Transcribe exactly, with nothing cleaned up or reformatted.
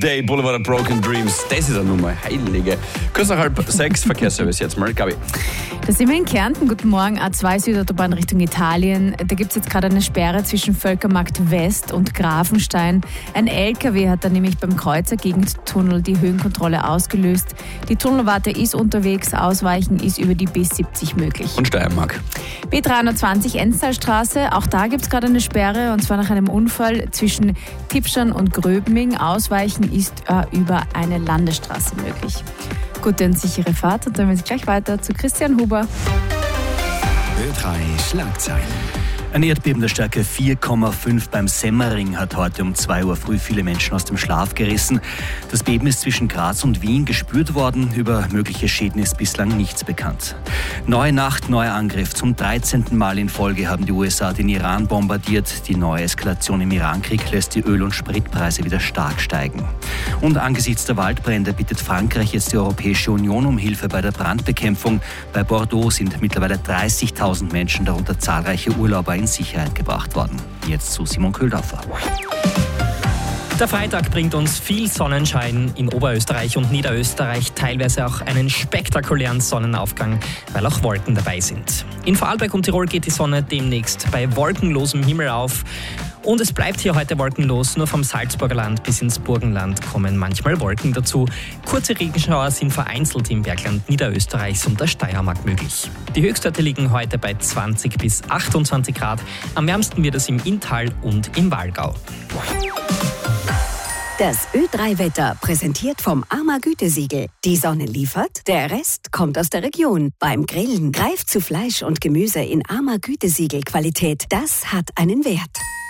Day, Boulevard of Broken Dreams. Das ist eine Nummer, heilige. Kurz nach halb sechs, Verkehrsservice jetzt mal, Gabi. Da sind wir in Kärnten. Guten Morgen, A zwei Südautobahn Richtung Italien. Da gibt es jetzt gerade eine Sperre zwischen Völkermarkt West und Grafenstein. Ein L K W hat da nämlich beim Kreuzer Gegentunnel die Höhenkontrolle ausgelöst. Die Tunnelwarte ist unterwegs, Ausweichen ist über die B siebzig möglich. Und Steiermark. B dreihundertzwanzig Enztalstraße, auch da gibt es gerade eine Sperre und zwar nach einem Unfall zwischen Tipschern und Gröbming. Ausweichen ist äh, über eine Landesstraße möglich. Gute und sichere Fahrt und damit gleich weiter zu Christian Huber. Ö drei Schlagzeilen. Ein Erdbeben der Stärke vier Komma fünf beim Semmering hat heute um zwei Uhr früh viele Menschen aus dem Schlaf gerissen. Das Beben ist zwischen Graz und Wien gespürt worden. Über mögliche Schäden ist bislang nichts bekannt. Neue Nacht, neuer Angriff. Zum dreizehnten Mal in Folge haben die U S A den Iran bombardiert. Die neue Eskalation im Irankrieg lässt die Öl- und Spritpreise wieder stark steigen. Und angesichts der Waldbrände bittet Frankreich jetzt die Europäische Union um Hilfe bei der Brandbekämpfung. Bei Bordeaux sind mittlerweile dreißigtausend Menschen, darunter zahlreiche Urlauber, in Sicherheit gebracht worden. Jetzt zu Simon Köhldorfer. Der Freitag bringt uns viel Sonnenschein in Oberösterreich und Niederösterreich, teilweise auch einen spektakulären Sonnenaufgang, weil auch Wolken dabei sind. In Vorarlberg und Tirol geht die Sonne demnächst bei wolkenlosem Himmel auf. Und es bleibt hier heute wolkenlos, nur vom Salzburger Land bis ins Burgenland kommen manchmal Wolken dazu. Kurze Regenschauer sind vereinzelt im Bergland Niederösterreichs und der Steiermark möglich. Die Höchstwerte liegen heute bei zwanzig bis achtundzwanzig Grad. Am wärmsten wird es im Inntal und im Walgau. Das Ö drei Wetter, präsentiert vom AMA Gütesiegel. Die Sonne liefert, der Rest kommt aus der Region. Beim Grillen greift zu Fleisch und Gemüse in AMA Gütesiegel Qualität. Das hat einen Wert.